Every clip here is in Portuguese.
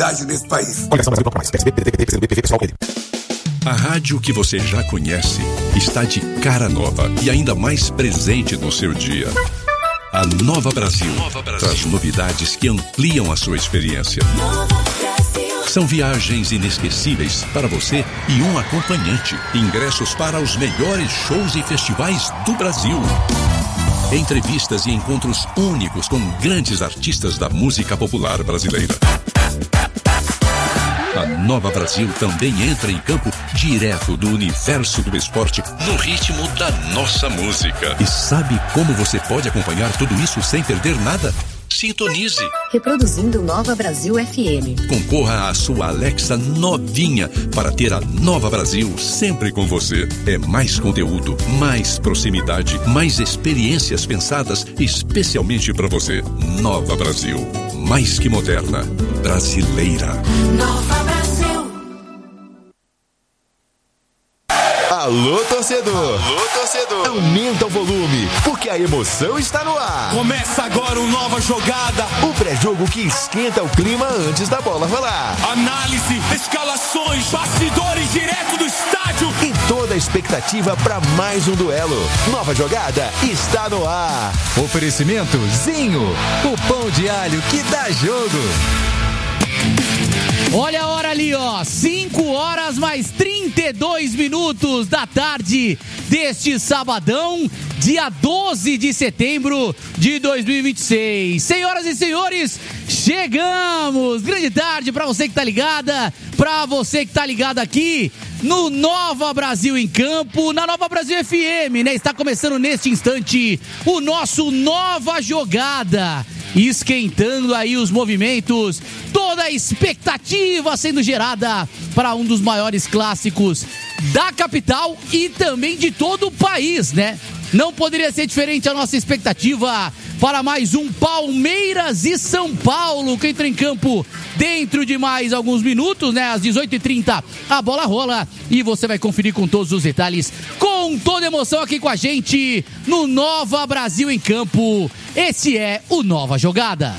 qualidade nesse país. A rádio que você já conhece está de cara nova e ainda mais presente no seu dia. A Nova Brasil traz novidades que ampliam a sua experiência. São viagens inesquecíveis para você e um acompanhante. Ingressos para os melhores shows e festivais do Brasil. Entrevistas e encontros únicos com grandes artistas da música popular brasileira. A Nova Brasil também entra em campo direto do universo do esporte no ritmo da nossa música. E sabe como você pode acompanhar tudo isso sem perder nada? Sintonize. Reproduzindo Nova Brasil FM. Concorra à sua Alexa novinha para ter a Nova Brasil sempre com você. É mais conteúdo, mais proximidade, mais experiências pensadas especialmente para você. Nova Brasil. Mais que moderna. Brasileira. Nova Brasil. Alô, torcedor! Alô, torcedor! Aumenta o volume, porque a emoção está no ar. Começa agora uma nova jogada. O pré-jogo que esquenta o clima antes da bola rolar. Análise, escalações, bastidores direto do estádio. E toda a expectativa para mais um duelo. Nova jogada está no ar. Oferecimento Zinho, o pão de alho que dá jogo. Olha a hora ali, ó, 5 horas mais 32 minutos da tarde deste sabadão, dia 12 de setembro de 2026. Senhoras e senhores, chegamos! Grande tarde pra você que tá ligada, pra você que tá ligado aqui no Nova Brasil em Campo, na Nova Brasil FM, né? Está começando neste instante o nosso Nova Jogada. Esquentando aí os movimentos, toda a expectativa sendo gerada para um dos maiores clássicos da capital e também de todo o país, né? Não poderia ser diferente a nossa expectativa para mais um Palmeiras e São Paulo, que entra em campo dentro de mais alguns minutos, né? Às 18h30 a bola rola e você vai conferir com todos os detalhes, com toda emoção aqui com a gente no Nova Brasil em Campo. Esse é o Nova Jogada.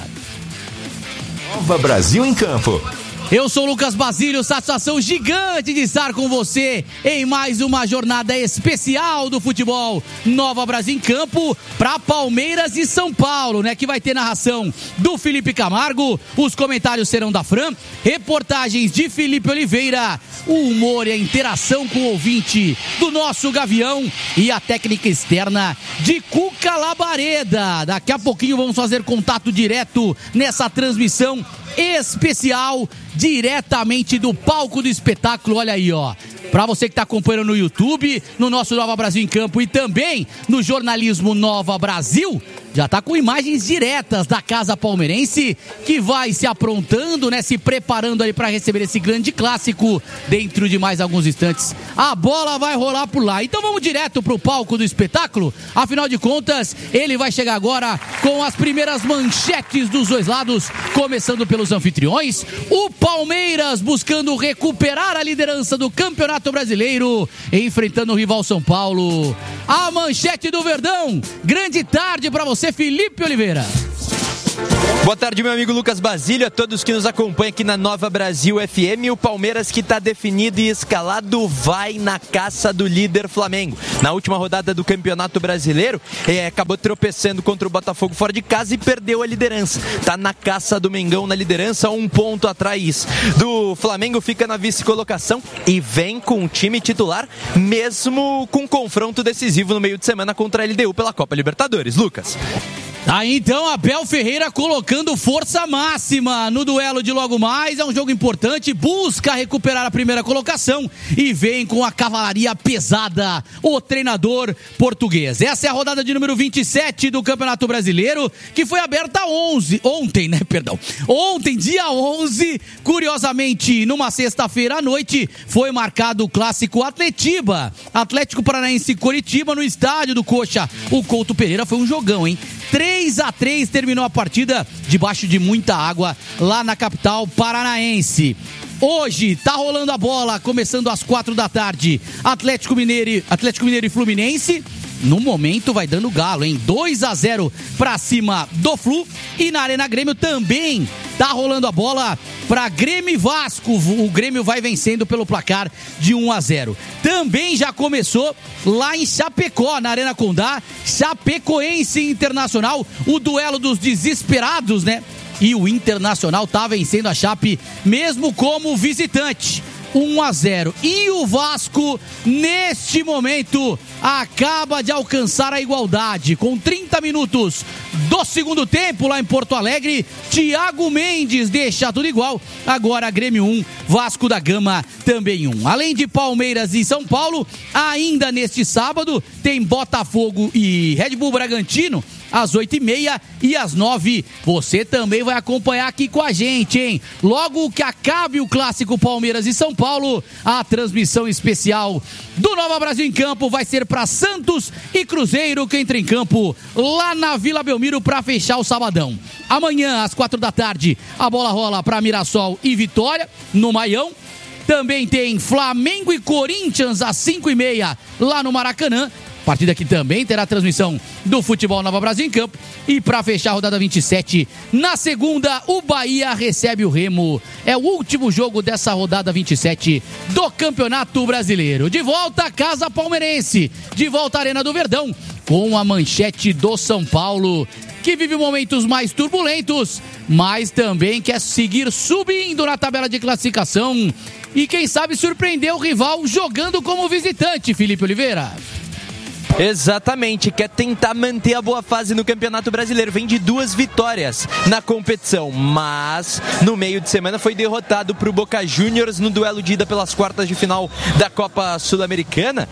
Nova Brasil em Campo. Eu sou o Lucas Basílio, satisfação gigante de estar com você em mais uma jornada especial do futebol Nova Brasil em Campo para Palmeiras e São Paulo, né? Que vai ter narração do Felipe Camargo, os comentários serão da Fran, reportagens de Felipe Oliveira, o humor e a interação com o ouvinte do nosso Gavião e a técnica externa de Cuca Labareda. Daqui a pouquinho vamos fazer contato direto nessa transmissão especial diretamente do palco do espetáculo. Olha aí, ó, pra você que tá acompanhando no YouTube, no nosso Nova Brasil em Campo e também no jornalismo Nova Brasil, já tá com imagens diretas da Casa Palmeirense, que vai se aprontando, né, se preparando aí para receber esse grande clássico dentro de mais alguns instantes. A bola vai rolar por lá. Então vamos direto pro palco do espetáculo. Afinal de contas, ele vai chegar agora com as primeiras manchetes dos dois lados, começando pelos anfitriões. O Palmeiras buscando recuperar a liderança do Campeonato Brasileiro, enfrentando o rival São Paulo. A manchete do Verdão. Grande tarde para você, Felipe Oliveira. Boa tarde, meu amigo Lucas Basílio, a todos que nos acompanham aqui na Nova Brasil FM. O Palmeiras, que está definido e escalado, vai na caça do líder Flamengo. Na última rodada do Campeonato Brasileiro, acabou tropeçando contra o Botafogo fora de casa e perdeu a liderança. Está na caça do Mengão na liderança, 1 ponto atrás do Flamengo, fica na vice-colocação e vem com o time titular, mesmo com confronto decisivo no meio de semana contra a LDU pela Copa Libertadores. Lucas. Aí então, Abel Ferreira colocando força máxima no duelo de logo mais. É um jogo importante, busca recuperar a primeira colocação e vem com a cavalaria pesada o treinador português. Essa é a rodada de número 27 do Campeonato Brasileiro, que foi aberta ontem, dia 11, curiosamente numa sexta-feira à noite, foi marcado o clássico Atlético Paranaense e Coritiba no estádio do Coxa. O Couto Pereira foi um jogão, hein? 3-3 terminou a partida debaixo de muita água lá na capital paranaense. Hoje tá rolando a bola, começando às 4 da tarde, Atlético Mineiro e Fluminense. no momento vai dando galo, hein? 2-0 pra cima do Flu. E na Arena Grêmio também tá rolando a bola pra Grêmio e Vasco. O Grêmio vai vencendo pelo placar de 1-0. Também já começou lá em Chapecó, na Arena Condá, Chapecoense Internacional, o duelo dos desesperados, né? E o Internacional tá vencendo a Chape mesmo como visitante. 1-0. E o Vasco, neste momento, acaba de alcançar a igualdade. Com 30 minutos do segundo tempo, lá em Porto Alegre, Thiago Mendes deixa tudo igual. Agora Grêmio 1, Vasco da Gama também 1. Além de Palmeiras e São Paulo, ainda neste sábado, tem Botafogo e Red Bull Bragantino, às 8h30 e às 9h. Você também vai acompanhar aqui com a gente, hein? Logo que acabe o clássico Palmeiras e São Paulo, a transmissão especial do Nova Brasil em Campo vai ser para Santos e Cruzeiro, que entra em campo lá na Vila Belmiro para fechar o sabadão. Amanhã, às 4h, a bola rola para Mirassol e Vitória, no Maião. Também tem Flamengo e Corinthians às 5h30 lá no Maracanã. Partida que também terá transmissão do Futebol Nova Brasil em Campo. E para fechar a rodada 27, na segunda, o Bahia recebe o Remo. É o último jogo dessa rodada 27 do Campeonato Brasileiro. De volta à Casa Palmeirense, de volta à Arena do Verdão, com a manchete do São Paulo, que vive momentos mais turbulentos, mas também quer seguir subindo na tabela de classificação. E quem sabe surpreender o rival jogando como visitante, Felipe Oliveira. Exatamente, quer tentar manter a boa fase no Campeonato Brasileiro. Vem de 2 vitórias na competição, mas no meio de semana foi derrotado para o Boca Juniors no duelo de ida pelas quartas de final da Copa Sul-Americana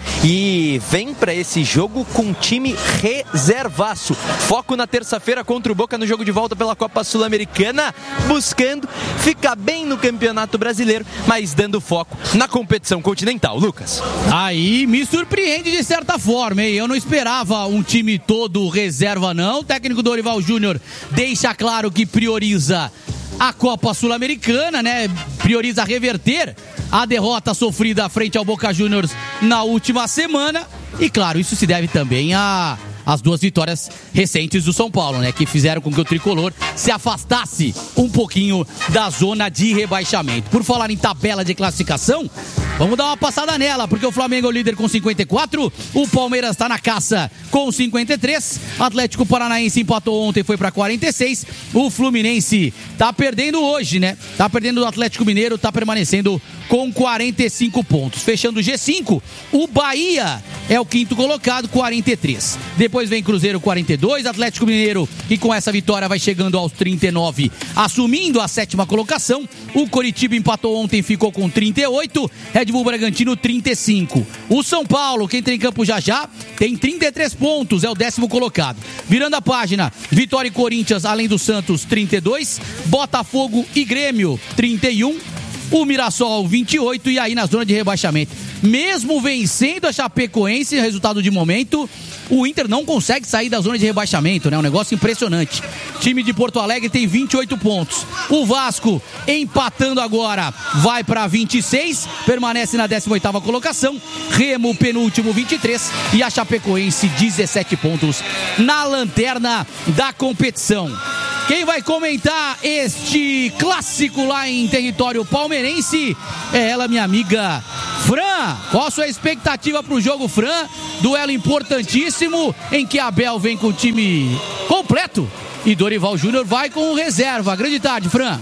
e vem para esse jogo com time reservaço. Foco na terça-feira contra o Boca no jogo de volta pela Copa Sul-Americana, buscando ficar bem no Campeonato Brasileiro, mas dando foco na competição continental. Lucas. Aí me surpreende de certa forma, hein? Eu não esperava um time todo reserva, não. O técnico Dorival Júnior deixa claro que prioriza a Copa Sul-Americana, né? Prioriza reverter a derrota sofrida frente ao Boca Juniors na última semana. E claro, isso se deve também às 2 vitórias recentes do São Paulo, né? Que fizeram com que o tricolor se afastasse um pouquinho da zona de rebaixamento. Por falar em tabela de classificação, vamos dar uma passada nela, porque o Flamengo é o líder com 54, o Palmeiras está na caça com 53, Atlético Paranaense empatou ontem, foi para 46, o Fluminense tá perdendo hoje, né? Tá perdendo o Atlético Mineiro, tá permanecendo com 45 pontos. Fechando o G5, o Bahia é o 5º colocado, 43. Depois vem Cruzeiro, 42, Atlético Mineiro, que com essa vitória vai chegando aos 39, assumindo a 7ª colocação. O Coritiba empatou ontem, ficou com 38, Red Bull Bragantino 35. O São Paulo, que entra em campo já, tem 33 pontos, é o 10º colocado. Virando a página, Vitória e Corinthians, além do Santos, 32, Botafogo e Grêmio, 31, o Mirassol 28 e aí na zona de rebaixamento. Mesmo vencendo a Chapecoense, resultado de momento, o Inter não consegue sair da zona de rebaixamento, né? Um negócio impressionante. Time de Porto Alegre tem 28 pontos. O Vasco, empatando agora, vai para 26, permanece na 18ª colocação. Remo, penúltimo, 23 e a Chapecoense, 17 pontos na lanterna da competição. Quem vai comentar este clássico lá em território palmeirense é ela, minha amiga Fran. Qual a sua expectativa para o jogo, Fran? Duelo importantíssimo em que Abel vem com o time completo e Dorival Júnior vai com reserva. Grande tarde, Fran.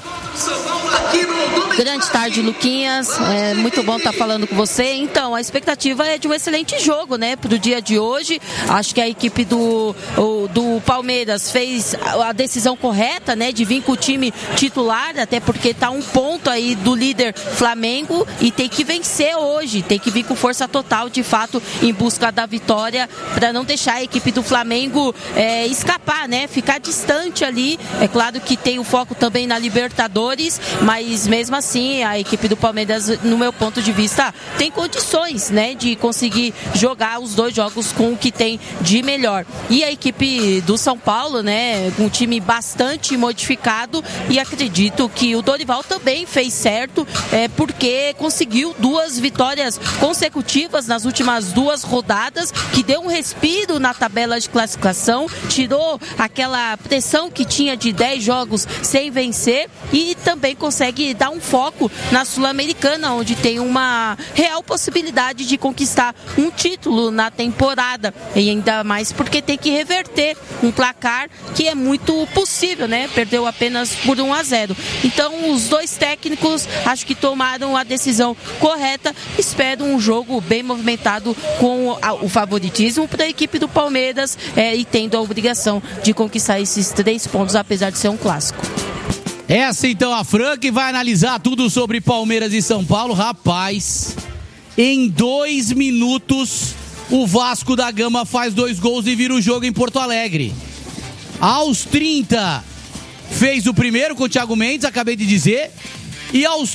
Grande tarde, Luquinhas. É muito bom estar falando com você. Então, a expectativa é de um excelente jogo, né? Para o dia de hoje. Acho que a equipe do Palmeiras fez a decisão correta, né? De vir com o time titular, até porque está um ponto aí do líder Flamengo e tem que vencer hoje. Tem que vir com força total, de fato, em busca da vitória, para não deixar a equipe do Flamengo escapar, né? Ficar distante ali. É claro que tem o foco também na Libertadores, Libertadores, mas mesmo assim a equipe do Palmeiras, no meu ponto de vista, tem condições, né, de conseguir jogar os dois jogos com o que tem de melhor. E a equipe do São Paulo, né, um time bastante modificado, e acredito que o Dorival também fez certo, porque conseguiu 2 vitórias consecutivas nas últimas 2 rodadas, que deu um respiro na tabela de classificação, tirou aquela pressão que tinha de 10 jogos sem vencer, e também consegue dar um foco na Sul-Americana, onde tem uma real possibilidade de conquistar um título na temporada, e ainda mais porque tem que reverter um placar que é muito possível, né? Perdeu apenas por 1-0. Então os dois técnicos acho que tomaram a decisão correta. Espero um jogo bem movimentado, com o favoritismo para a equipe do Palmeiras, e tendo a obrigação de conquistar esses 3 pontos, apesar de ser um clássico. Essa então a Fran, que vai analisar tudo sobre Palmeiras e São Paulo. Rapaz, em 2 minutos o Vasco da Gama faz 2 gols e vira o jogo em Porto Alegre. Aos 30 fez o primeiro com o Thiago Mendes, acabei de dizer, e aos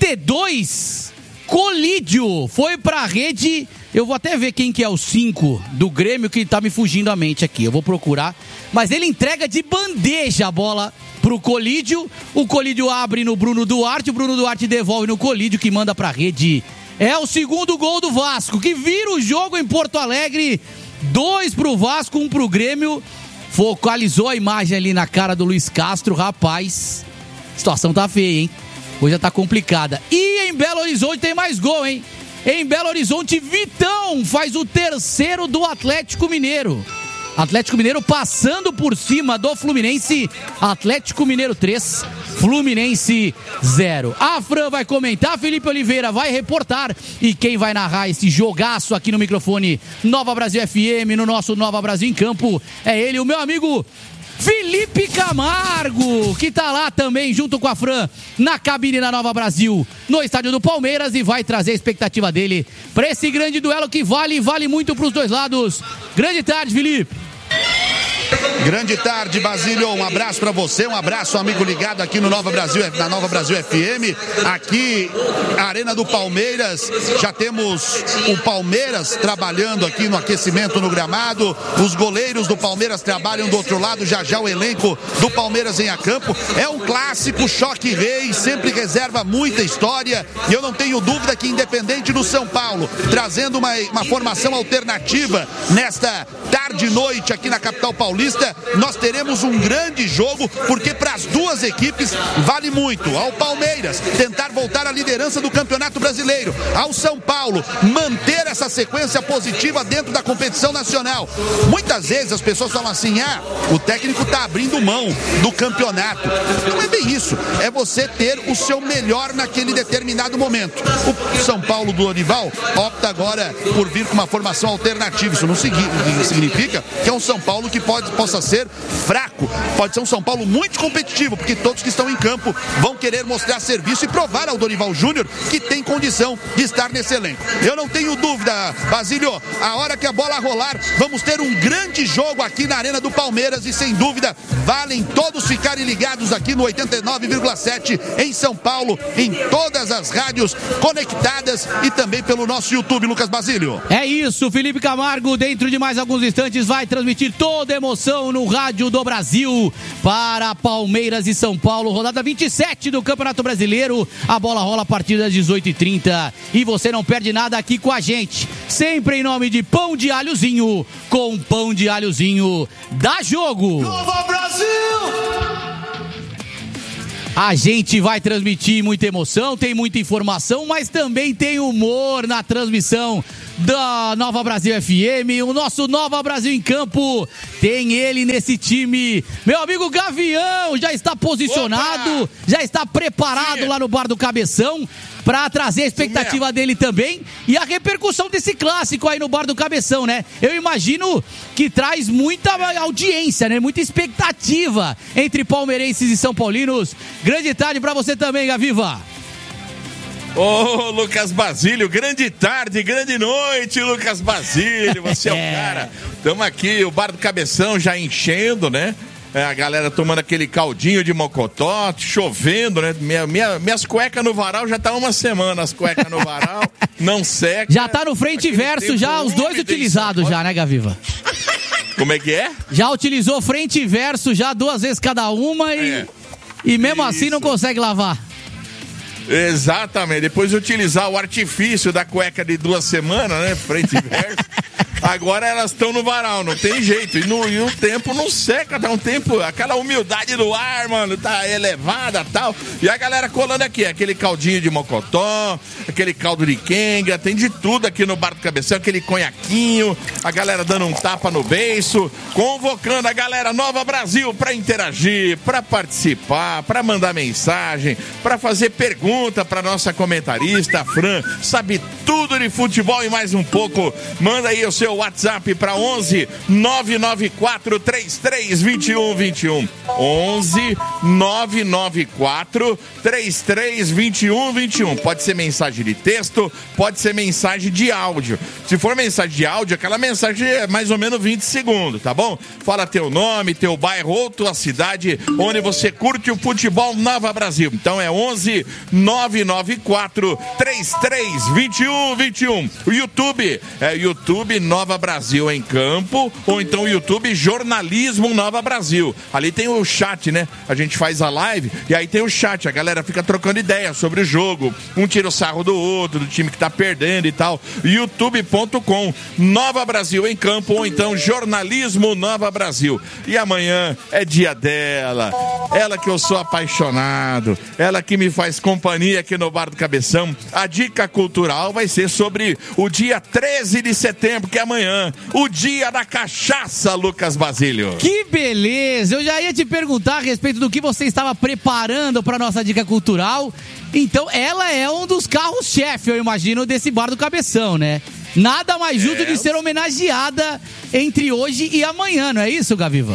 32 Colídio foi pra rede. Eu vou até ver quem que é o 5 do Grêmio, que tá me fugindo a mente aqui, eu vou procurar, mas ele entrega de bandeja a bola pro Colídio, o Colídio abre no Bruno Duarte, o Bruno Duarte devolve no Colídio, que manda pra rede. É o segundo gol do Vasco, que vira o jogo em Porto Alegre. 2 pro Vasco, 1 pro Grêmio. Focalizou a imagem ali na cara do Luiz Castro. Rapaz, a situação tá feia, hein? Hoje já tá complicada. E em Belo Horizonte tem mais gol, hein? Em Belo Horizonte, Vitão faz o 3º do Atlético Mineiro. Atlético Mineiro passando por cima do Fluminense. Atlético Mineiro 3, Fluminense 0. A Fran vai comentar, Felipe Oliveira vai reportar, e quem vai narrar esse jogaço aqui no microfone Nova Brasil FM, no nosso Nova Brasil em Campo, é ele, o meu amigo Felipe Camargo, que tá lá também junto com a Fran na cabine da Nova Brasil, no estádio do Palmeiras, e vai trazer a expectativa dele para esse grande duelo que vale muito pros dois lados. Grande tarde, Felipe. Grande tarde, Basílio, um abraço para você, um abraço, amigo ligado aqui no Nova Brasil, na Nova Brasil FM, aqui a Arena do Palmeiras. Já temos o Palmeiras trabalhando aqui no aquecimento no gramado, os goleiros do Palmeiras trabalham do outro lado, já o elenco do Palmeiras em campo. É um clássico, choque rei, sempre reserva muita história, e eu não tenho dúvida que, independente do São Paulo, trazendo uma formação alternativa nesta tarde e noite aqui na capital paulista, nós teremos um grande jogo, porque para as duas equipes vale muito. Ao Palmeiras tentar voltar à liderança do Campeonato Brasileiro, ao São Paulo manter essa sequência positiva dentro da competição nacional. Muitas vezes as pessoas falam assim: o técnico está abrindo mão do campeonato. Não é bem isso, é você ter o seu melhor naquele determinado momento. O São Paulo do Dorival opta agora por vir com uma formação alternativa. Isso não significa que é um São Paulo que possa ser fraco, pode ser um São Paulo muito competitivo, porque todos que estão em campo vão querer mostrar serviço e provar ao Dorival Júnior que tem condição de estar nesse elenco. Eu não tenho dúvida, Basílio, a hora que a bola rolar, vamos ter um grande jogo aqui na Arena do Palmeiras, e sem dúvida valem todos ficarem ligados aqui no 89,7 em São Paulo, em todas as rádios conectadas, e também pelo nosso YouTube, Lucas Basílio. É isso, Felipe Camargo, dentro de mais alguns instantes vai transmitir toda a emoção no Rádio do Brasil para Palmeiras e São Paulo, rodada 27 do Campeonato Brasileiro. A bola rola a partir das 18h30 e você não perde nada aqui com a gente, sempre em nome de Pão de Alhozinho. Com Pão de Alhozinho dá jogo. Nova Brasil! A gente vai transmitir muita emoção, tem muita informação, mas também tem humor na transmissão da Nova Brasil FM, o nosso Nova Brasil em Campo. Tem ele nesse time, meu amigo Gavião, já está posicionado. Opa! Já está preparado lá no Bar do Cabeção para trazer a expectativa dele também e a repercussão desse clássico aí no Bar do Cabeção, né? Eu imagino que traz muita audiência, né? Muita expectativa entre palmeirenses e são paulinos. Grande tarde para você também, Gaviva. Ô, Lucas Basílio, grande tarde, grande noite, Lucas Basílio, você é o cara. Estamos aqui, o Bar do Cabeção já enchendo, né? a galera tomando aquele caldinho de mocotó, chovendo, né? Minhas cuecas no varal já tá uma semana, as cuecas no varal, não seca. Já tá no frente e verso, já, os dois utilizados já, né, Gaviva? Como é que é? Já utilizou frente e verso, já 2 vezes cada uma e mesmo assim não consegue lavar. Exatamente, depois de utilizar o artifício da cueca de 2 semanas, né, frente e verso, agora elas estão no varal, não tem jeito, e o tempo não seca, tá um tempo, aquela umidade do ar, mano, tá elevada e tal, e a galera colando aqui, aquele caldinho de mocotó, aquele caldo de quenga, tem de tudo aqui no Bar do Cabeção, aquele conhaquinho, a galera dando um tapa no beiço, convocando a galera Nova Brasil pra interagir, pra participar, pra mandar mensagem, pra fazer perguntas para nossa comentarista, a Fran, sabe tudo de futebol e mais um pouco. Manda aí o seu WhatsApp para 11 994 33 21 21. 11 994 33 21 21. Pode ser mensagem de texto, pode ser mensagem de áudio. Se for mensagem de áudio, aquela mensagem é mais ou menos 20 segundos, tá bom? Fala teu nome, teu bairro ou tua cidade onde você curte o futebol Nova Brasil. Então é 11 994 33 21 21. O YouTube é YouTube Nova Brasil em Campo, ou então o YouTube Jornalismo Nova Brasil. Ali tem o chat, né? A gente faz a live e aí tem o chat, a galera fica trocando ideia sobre o jogo, um tira o sarro do outro, do time que tá perdendo e tal. youtube.com Nova Brasil em Campo, ou então Jornalismo Nova Brasil. E amanhã é dia dela, ela que eu sou apaixonado, ela que me faz companhia aqui no Bar do Cabeção. A dica cultural vai ser sobre o dia 13 de setembro, que é amanhã, o dia da cachaça, Lucas Basílio. Que beleza! Eu já ia te perguntar a respeito do que você estava preparando para nossa dica cultural. Então, ela é um dos carros-chefe, eu imagino, desse Bar do Cabeção, né? Nada mais justo de ser homenageada entre hoje e amanhã, não é isso, Gaviva?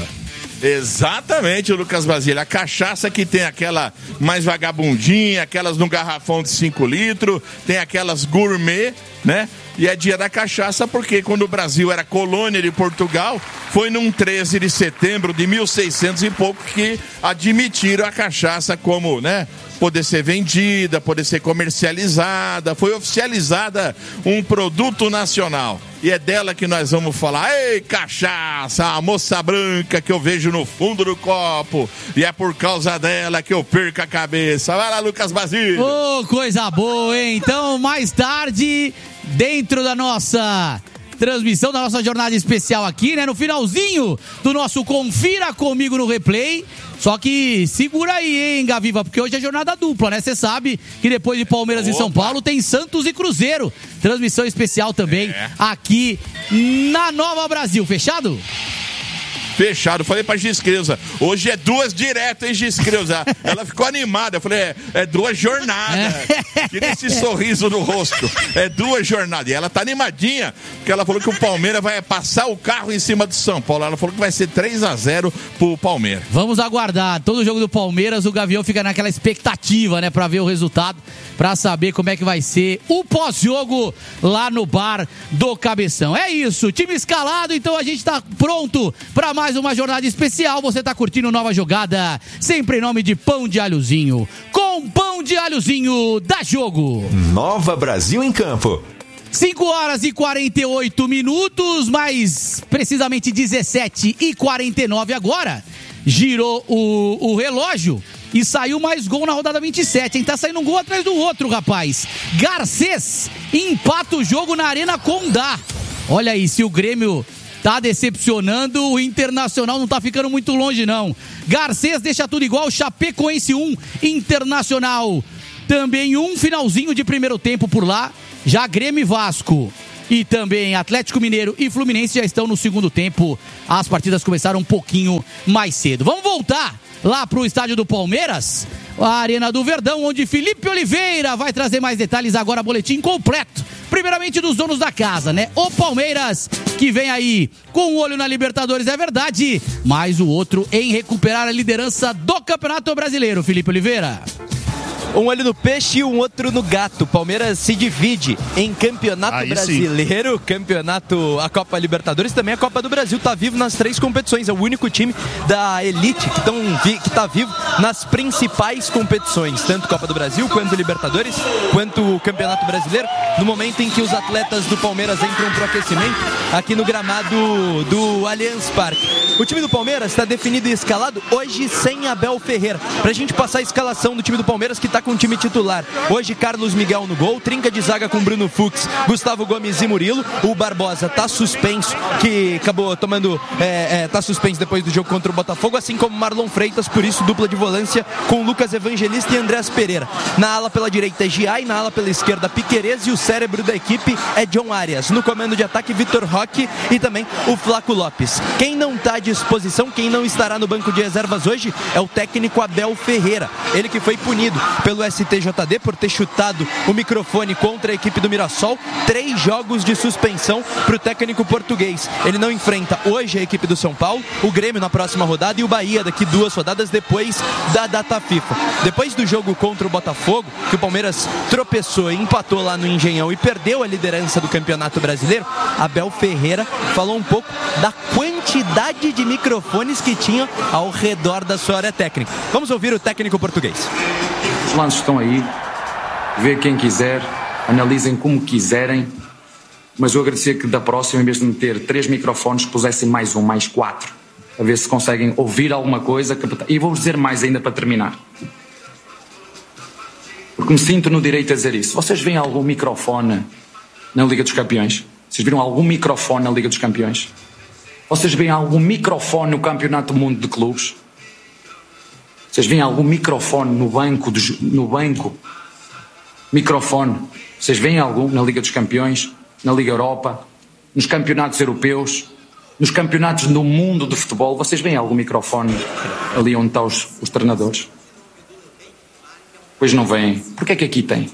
Exatamente, Lucas Basílio. A cachaça que tem aquela mais vagabundinha, aquelas no garrafão de 5 litros, tem aquelas gourmet, né? E é dia da cachaça porque quando o Brasil era colônia de Portugal, foi num 13 de setembro de 1600 e pouco que admitiram a cachaça como, né? Poder ser vendida, poder ser comercializada, foi oficializada um produto nacional. E é dela que nós vamos falar. Ei, cachaça, a moça branca que eu vejo no fundo do copo. E é por causa dela que eu perco a cabeça. Vai lá, Lucas Basílio. Ô, coisa boa, hein? Então, mais tarde, dentro da nossa transmissão, da nossa jornada especial aqui, né? No finalzinho do nosso Confira Comigo no Replay. Só que segura aí, hein, Gaviva, porque hoje é jornada dupla, né? Você sabe que depois de Palmeiras e São Paulo tem Santos e Cruzeiro. Transmissão especial também aqui na Nova Brasil. Fechado? Fechado, falei pra Giscreuza, hoje é 2 direto, hein, Giscreuza? Ela ficou animada, eu falei, é 2 jornadas, tira esse sorriso no rosto, é 2 jornadas, e ela tá animadinha, porque ela falou que o Palmeiras vai passar o carro em cima do São Paulo, ela falou que vai ser 3-0 pro Palmeiras. Vamos aguardar, todo jogo do Palmeiras, o Gavião fica naquela expectativa, né, pra ver o resultado, pra saber como é que vai ser o pós-jogo lá no Bar do Cabeção. É isso, time escalado, então a gente tá pronto pra mais uma jornada especial. Você tá curtindo Nova Jogada, sempre em nome de Pão de Alhozinho. Com Pão de Alhozinho, dá jogo. Nova Brasil em Campo. 5h48, mais precisamente 17h49 agora. Girou o relógio e saiu mais gol na rodada 27, hein? Tá saindo um gol atrás do outro, rapaz. Garcês empata o jogo na Arena Condá. Olha aí, se o Grêmio tá decepcionando, o Internacional não tá ficando muito longe, não. Garcês deixa tudo igual, Chapecoense 1, Internacional também 1, finalzinho de primeiro tempo por lá. Já Grêmio e Vasco e também Atlético Mineiro e Fluminense já estão no segundo tempo. As partidas começaram um pouquinho mais cedo. Vamos voltar lá pro estádio do Palmeiras, a Arena do Verdão, onde Felipe Oliveira vai trazer mais detalhes agora, boletim completo. Primeiramente dos donos da casa, né? O Palmeiras, que vem aí com um olho na Libertadores, é verdade, mas o outro em recuperar a liderança do Campeonato Brasileiro. Felipe Oliveira. Um olho no peixe e um outro no gato. Palmeiras se divide em campeonato brasileiro, campeonato, a Copa Libertadores e também a Copa do Brasil. Tá vivo nas 3 competições. É o único time da elite que tá vivo nas principais competições, tanto Copa do Brasil, quanto Libertadores, quanto o Campeonato Brasileiro, no momento em que os atletas do Palmeiras entram pro aquecimento aqui no gramado do Allianz Parque. O time do Palmeiras está definido e escalado hoje sem Abel Ferreira. Pra gente passar a escalação do time do Palmeiras, que tá com o time titular. Hoje, Carlos Miguel no gol, trinca de zaga com Bruno Fux, Gustavo Gomes e Murilo. O Barbosa tá suspenso, que acabou tomando, tá suspenso depois do jogo contra o Botafogo, assim como Marlon Freitas, por isso dupla de volância com Lucas Evangelista e Andrés Pereira. Na ala pela direita é Giai, na ala pela esquerda Piquerez, e o cérebro da equipe é John Arias. No comando de ataque, Vitor Roque e também o Flaco Lopes. Quem não tá à disposição, quem não estará no banco de reservas hoje é o técnico Abel Ferreira. Ele que foi punido pelo STJD por ter chutado o microfone contra a equipe do Mirassol. 3 jogos de suspensão para o técnico português. Ele não enfrenta hoje a equipe do São Paulo, o Grêmio na próxima rodada e o Bahia daqui 2 rodadas depois da data FIFA. Depois do jogo contra o Botafogo, que o Palmeiras tropeçou e empatou lá no Engenhão e perdeu a liderança do Campeonato Brasileiro, Abel Ferreira falou um pouco da quantidade de microfones que tinha ao redor da sua área técnica. Vamos ouvir o técnico português. Os lances estão aí, vê quem quiser, analisem como quiserem, mas eu agradecia que da próxima, em vez de meter 3 microfones, pusessem mais 1, mais 4, a ver se conseguem ouvir alguma coisa. E vou-vos dizer mais ainda para terminar, porque me sinto no direito a dizer isso. Vocês veem algum microfone na Liga dos Campeões? Vocês viram algum microfone na Liga dos Campeões? Vocês veem algum microfone no Campeonato do Mundo de Clubes? Vocês veem algum microfone no banco? Microfone. Vocês veem algum na Liga dos Campeões, na Liga Europa, nos campeonatos europeus, nos campeonatos do mundo de futebol? Vocês veem algum microfone ali onde estão os treinadores? Pois não veem. Porquê é que aqui tem?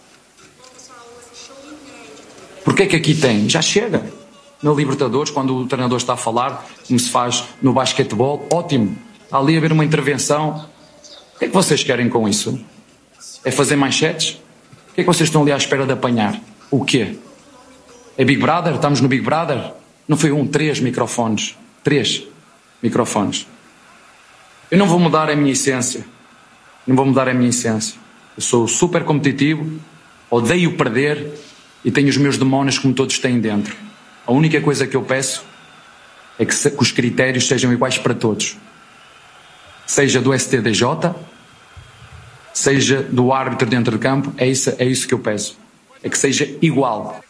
Porquê é que aqui tem? Já chega. Na Libertadores, quando o treinador está a falar, como se faz no basquetebol, ótimo. Está ali a haver uma intervenção. O que é que vocês querem com isso? É fazer manchetes? O que é que vocês estão ali à espera de apanhar? O quê? É Big Brother? Estamos no Big Brother? Não foi 3 microfones. 3 microfones. Eu não vou mudar a minha essência. Não vou mudar a minha essência. Eu sou super competitivo, odeio perder e tenho os meus demónios como todos têm dentro. A única coisa que eu peço é que os critérios sejam iguais para todos. Seja do STJD, seja do árbitro dentro de campo, é isso que eu peço. É que seja igual.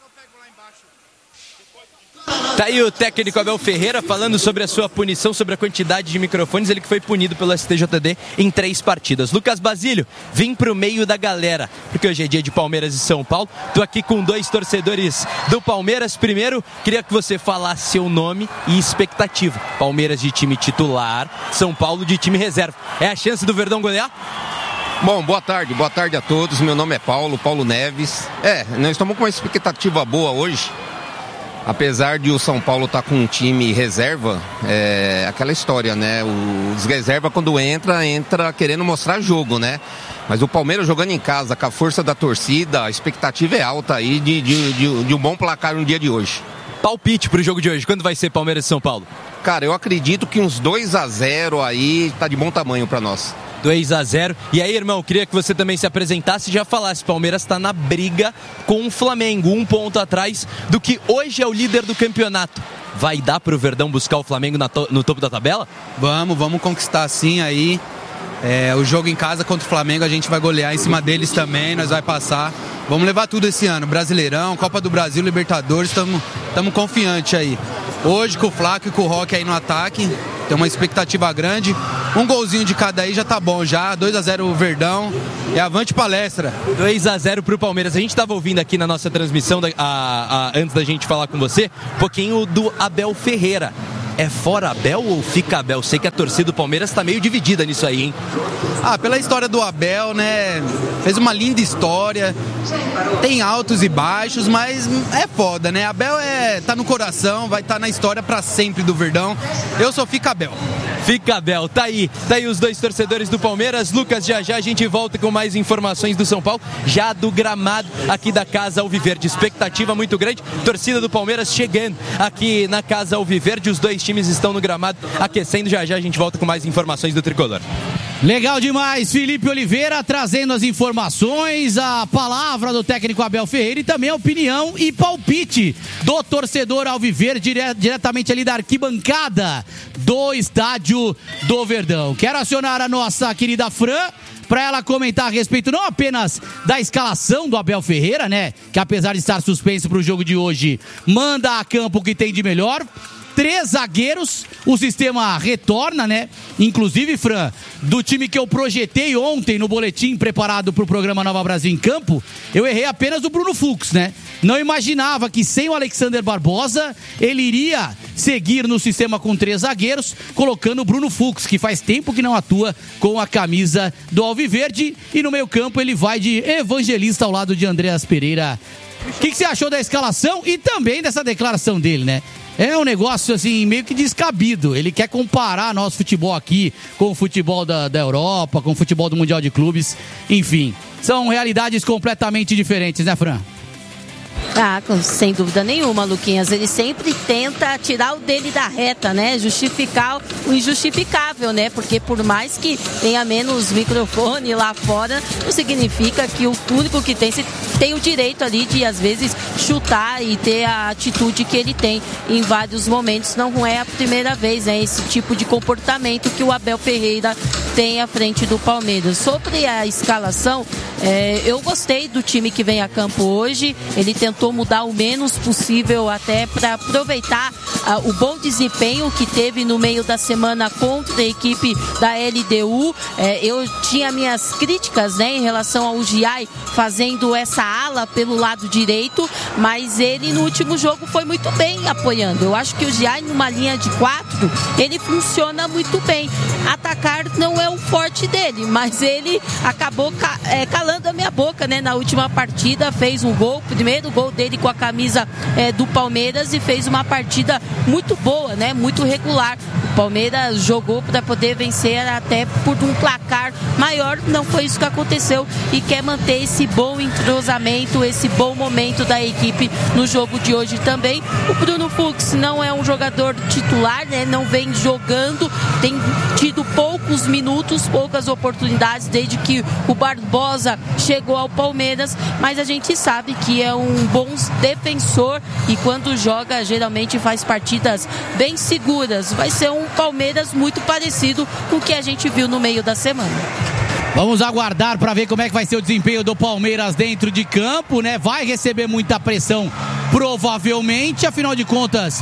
Tá aí o técnico Abel Ferreira falando sobre a sua punição, sobre a quantidade de microfones. Ele que foi punido pelo STJD em 3 partidas. Lucas Basílio, vim pro meio da galera, porque hoje é dia de Palmeiras e São Paulo. Tô aqui com 2 torcedores do Palmeiras. Primeiro, queria que você falasse seu nome e expectativa. Palmeiras de time titular, São Paulo de time reserva. É a chance do Verdão golear? Bom, boa tarde a todos. Meu nome é Paulo Neves. Nós estamos com uma expectativa boa hoje. Apesar de o São Paulo estar com um time reserva, aquela história, né? Os reserva quando entra querendo mostrar jogo, né? Mas o Palmeiras jogando em casa, com a força da torcida, a expectativa é alta aí de um bom placar no dia de hoje. Palpite pro jogo de hoje, quando vai ser Palmeiras e São Paulo? Cara, eu acredito que uns 2-0 aí tá de bom tamanho para nós. 2-0. E aí, irmão, queria que você também se apresentasse e já falasse. Palmeiras está na briga com o Flamengo, 1 ponto atrás do que hoje é o líder do campeonato. Vai dar pro Verdão buscar o Flamengo no topo da tabela? Vamos conquistar sim aí. O jogo em casa contra o Flamengo a gente vai golear em cima deles também, nós vai passar. Vamos levar tudo esse ano, Brasileirão, Copa do Brasil, Libertadores, estamos confiantes aí. Hoje com o Flaco e com o Roque aí no ataque, tem uma expectativa grande. Um golzinho de cada aí já tá bom já, 2-0 o Verdão e avante palestra. 2-0 pro Palmeiras. A gente tava ouvindo aqui na nossa transmissão, antes da gente falar com você, um pouquinho do Abel Ferreira. É fora Abel ou fica Abel? Sei que a torcida do Palmeiras tá meio dividida nisso aí, hein? Pela história do Abel, né? Fez uma linda história. Tem altos e baixos, mas é foda, né? Abel tá no coração, vai estar na história pra sempre do Verdão. Eu sou fica Abel. Fica Bel. Tá aí os dois torcedores do Palmeiras. Lucas, já a gente volta com mais informações do São Paulo, já do gramado aqui da Casa Alviverde. Expectativa muito grande, torcida do Palmeiras chegando aqui na Casa Alviverde. Os dois times estão no gramado aquecendo. Já a gente volta com mais informações do Tricolor. Legal demais, Felipe Oliveira trazendo as informações, a palavra do técnico Abel Ferreira e também a opinião e palpite do torcedor alviverde diretamente ali da arquibancada do estádio do Verdão. Quero acionar a nossa querida Fran para ela comentar a respeito não apenas da escalação do Abel Ferreira, né, que apesar de estar suspenso para o jogo de hoje, manda a campo o que tem de melhor. 3 zagueiros, o sistema retorna, né? Inclusive, Fran, do time que eu projetei ontem no boletim preparado para o programa Nova Brasil em Campo, eu errei apenas o Bruno Fux, né? Não imaginava que sem o Alexander Barbosa, ele iria seguir no sistema com 3 zagueiros, colocando o Bruno Fux, que faz tempo que não atua com a camisa do Alviverde, e no meio campo ele vai de Evangelista ao lado de Andreas Pereira. O que você achou da escalação e também dessa declaração dele, né? É um negócio, assim, meio que descabido. Ele quer comparar nosso futebol aqui com o futebol da Europa, com o futebol do Mundial de Clubes. Enfim, são realidades completamente diferentes, né, Fran? Ah, sem dúvida nenhuma, Luquinhas. Ele sempre tenta tirar o dele da reta, né? Justificar o injustificável, né? Porque por mais que tenha menos microfone lá fora, não significa que o único que tem o direito ali de, às vezes, chutar e ter a atitude que ele tem em vários momentos. Não é a primeira vez, né? Esse tipo de comportamento que o Abel Ferreira tem à frente do Palmeiras. Sobre a escalação, eu gostei do time que vem a campo hoje. Ele tentou mudar o menos possível até para aproveitar o bom desempenho que teve no meio da semana contra a equipe da LDU. Eu tinha minhas críticas, né, em relação ao Giai fazendo essa ala pelo lado direito, mas ele no último jogo foi muito bem apoiando. Eu acho que o Giai numa linha de 4, ele funciona muito bem. Atacar não é o forte dele, mas ele acabou calando a minha boca, né, na última partida, fez um gol, primeiro gol dele com a camisa do Palmeiras, e fez uma partida muito boa, né, muito regular. O Palmeiras jogou para poder vencer até por um placar maior, não foi isso que aconteceu, e quer manter esse bom entrosamento, esse bom momento da equipe no jogo de hoje também. O Bruno Fux não é um jogador titular, né, não vem jogando, tem tido poucos minutos, poucas oportunidades desde que o Barbosa chegou ao Palmeiras, mas a gente sabe que é um bom defensor e quando joga geralmente faz partidas bem seguras. Vai ser um Palmeiras muito parecido com o que a gente viu no meio da semana. Vamos aguardar para ver como é que vai ser o desempenho do Palmeiras dentro de campo, né? Vai receber muita pressão, provavelmente, afinal de contas,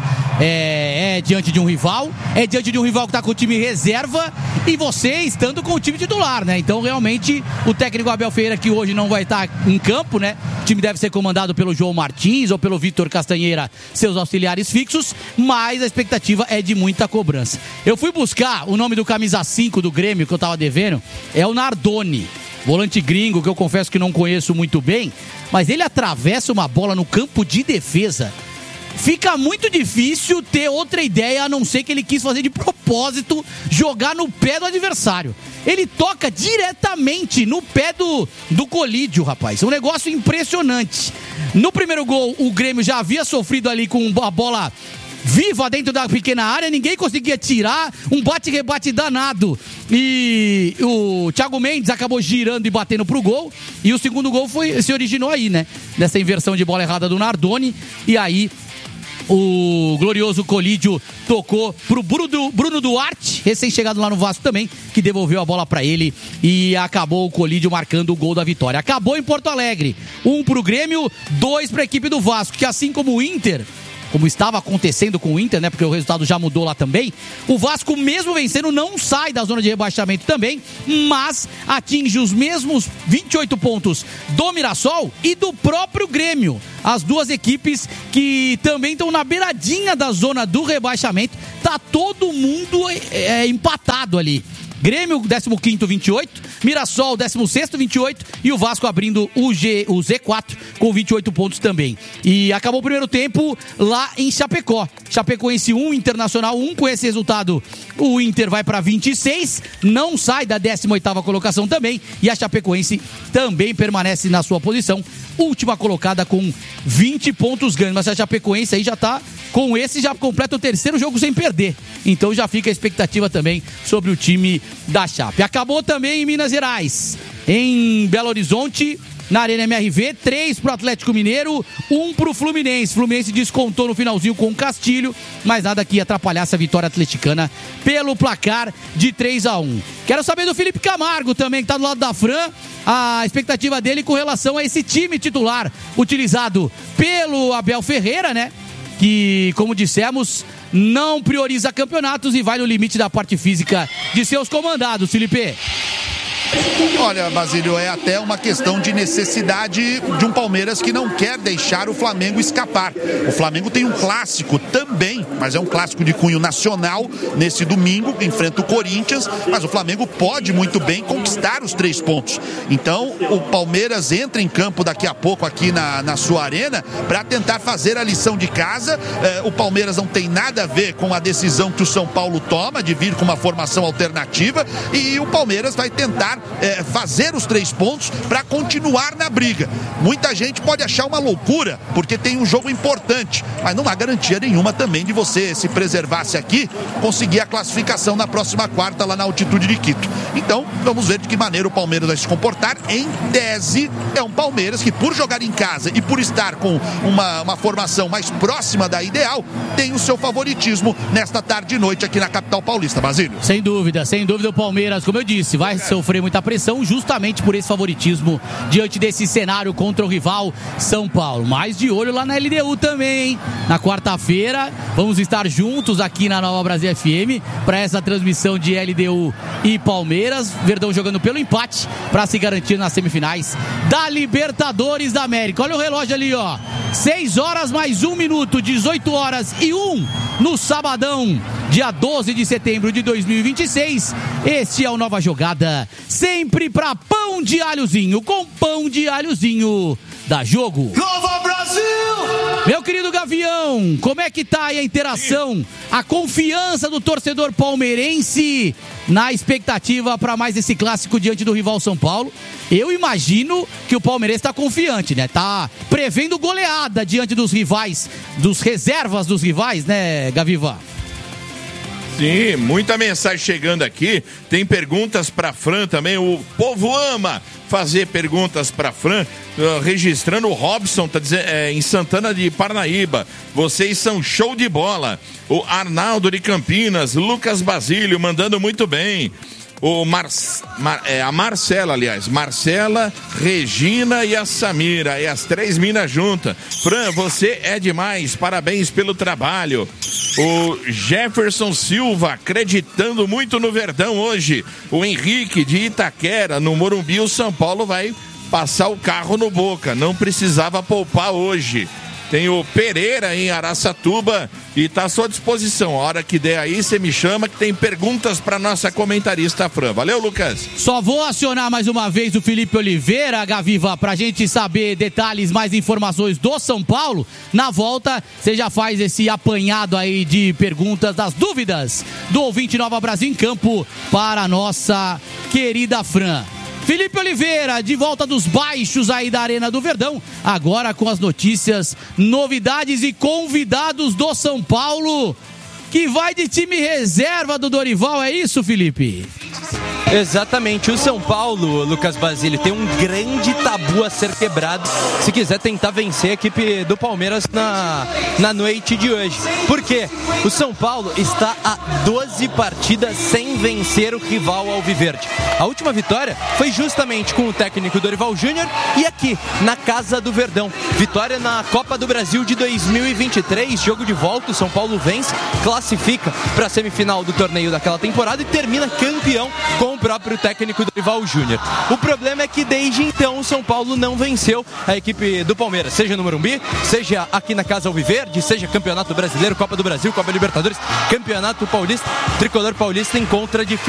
é diante de um rival, que tá com o time reserva e você estando com o time titular, né? Então, realmente, o técnico Abel Ferreira, que hoje não vai estar em campo, né? O time deve ser comandado pelo João Martins ou pelo Vitor Castanheira, seus auxiliares fixos, mas a expectativa é de muita cobrança. Eu fui buscar o nome do camisa 5 do Grêmio, que eu tava devendo, é o Nardoni, volante gringo, que eu confesso que não conheço muito bem, mas ele atravessa uma bola no campo de defesa. Fica muito difícil ter outra ideia, a não ser que ele quis fazer de propósito, jogar no pé do adversário. Ele toca diretamente no pé do Colídio, rapaz. É um negócio impressionante. No primeiro gol, o Grêmio já havia sofrido ali com a bola viva dentro da pequena área, ninguém conseguia tirar, um bate-rebate danado, e o Thiago Mendes acabou girando e batendo pro gol, e o segundo gol se originou aí, né, dessa inversão de bola errada do Nardoni, e aí o glorioso Colídio tocou pro Bruno Duarte, recém-chegado lá no Vasco também, que devolveu a bola pra ele e acabou o Colídio marcando o gol da vitória. Acabou em Porto Alegre, 1 pro Grêmio, 2 pra equipe do Vasco, que assim como o Inter, como estava acontecendo com o Inter, né, porque o resultado já mudou lá também, o Vasco, mesmo vencendo, não sai da zona de rebaixamento também, mas atinge os mesmos 28 pontos do Mirassol e do próprio Grêmio. As duas equipes que também estão na beiradinha da zona do rebaixamento, tá todo mundo empatado ali. Grêmio, 15º, 28. Mirassol, 16º, 28. E o Vasco abrindo o Z4 com 28 pontos também. E acabou o primeiro tempo lá em Chapecó. Chapecoense 1, Internacional 1. Com esse resultado, o Inter vai para 26. Não sai da 18ª colocação também. E a Chapecoense também permanece na sua posição. Última colocada com 20 pontos ganhos. Mas a Chapecoense aí já tá com esse, já completa o terceiro jogo sem perder. Então já fica a expectativa também sobre o time da Chape. Acabou também em Minas Gerais. Em Belo Horizonte, na Arena MRV, 3 pro Atlético Mineiro, 1 pro Fluminense. Fluminense descontou no finalzinho com o Castilho, mas nada que atrapalhasse a vitória atleticana pelo placar de 3-1. Quero saber do Felipe Camargo também, que tá do lado da Fran, a expectativa dele com relação a esse time titular utilizado pelo Abel Ferreira, né? Que, como dissemos, não prioriza campeonatos e vai no limite da parte física de seus comandados, Felipe. Olha, Basílio, é até uma questão de necessidade de um Palmeiras que não quer deixar o Flamengo escapar. O Flamengo tem um clássico também, mas é um clássico de cunho nacional nesse domingo, enfrenta o Corinthians, mas o Flamengo pode muito bem conquistar os 3 pontos. Então, o Palmeiras entra em campo daqui a pouco aqui na sua arena para tentar fazer a lição de casa. O Palmeiras não tem nada a ver com a decisão que o São Paulo toma de vir com uma formação alternativa, e o Palmeiras vai tentar fazer os 3 pontos para continuar na briga. Muita gente pode achar uma loucura, porque tem um jogo importante, mas não há garantia nenhuma também de você, se preservar-se aqui, conseguir a classificação na próxima quarta lá na altitude de Quito. Então, vamos ver de que maneira o Palmeiras vai se comportar. Em tese, é um Palmeiras que, por jogar em casa e por estar com uma formação mais próxima da ideal, tem o seu favoritismo nesta tarde e noite aqui na capital paulista. Basílio. Sem dúvida o Palmeiras, como eu disse, vai sofrer muita pressão justamente por esse favoritismo diante desse cenário contra o rival São Paulo. Mas de olho lá na LDU também, hein? Na quarta-feira vamos estar juntos aqui na Nova Brasil FM para essa transmissão de LDU e Palmeiras. Verdão jogando pelo empate para se garantir nas semifinais da Libertadores da América. Olha o relógio ali, ó. 6 horas mais 1 minuto, 18 horas e 1 no sabadão, dia 12 de setembro de 2026. Este é o Nova Jogada, sempre pra pão de alhozinho, com pão de alhozinho da Jogo. Nova Brasil! Meu querido Gavião, como é que tá aí a interação, a confiança do torcedor palmeirense na expectativa para mais esse clássico diante do rival São Paulo? Eu imagino que o palmeirense tá confiante, né? Tá prevendo goleada diante dos rivais, dos reservas dos rivais, né, Gaviva? Sim, muita mensagem chegando aqui. Tem perguntas para Fran também. O povo ama fazer perguntas para Fran. Registrando o Robson, tá dizendo, em Santana de Parnaíba. Vocês são show de bola. O Arnaldo de Campinas, Lucas Basílio mandando muito bem. A Marcela, aliás, Marcela, Regina e a Samira, e as 3 minas juntas. Fran, você é demais, parabéns pelo trabalho. O Jefferson Silva, acreditando muito no Verdão hoje. O Henrique de Itaquera, no Morumbi, o São Paulo vai passar o carro no Boca, não precisava poupar hoje. Tem o Pereira em Araçatuba e tá à sua disposição. A hora que der aí, você me chama que tem perguntas para nossa comentarista Fran. Valeu, Lucas. Só vou acionar mais uma vez o Felipe Oliveira, Gaviva, pra gente saber detalhes, mais informações do São Paulo. Na volta, você já faz esse apanhado aí de perguntas, das dúvidas do ouvinte Nova Brasil em Campo para a nossa querida Fran. Felipe Oliveira, de volta dos baixos aí da Arena do Verdão, agora com as notícias, novidades e convidados do São Paulo, que vai de time reserva do Dorival, é isso, Felipe? Exatamente, o São Paulo, Lucas Basílio, tem um grande tabu a ser quebrado se quiser tentar vencer a equipe do Palmeiras na noite de hoje. Por quê? O São Paulo está a 12 partidas sem vencer o rival alviverde. A última vitória foi justamente com o técnico Dorival Júnior e aqui, na Casa do Verdão. Vitória na Copa do Brasil de 2023, jogo de volta, o São Paulo vence, classifica para a semifinal do torneio daquela temporada e termina campeão com o próprio técnico Dorival Júnior. O problema é que desde então o São Paulo não venceu a equipe do Palmeiras, seja no Morumbi, seja aqui na Casa Alviverde, seja Campeonato Brasileiro, Copa do Brasil, Copa Libertadores, Campeonato Paulista. O tricolor paulista encontra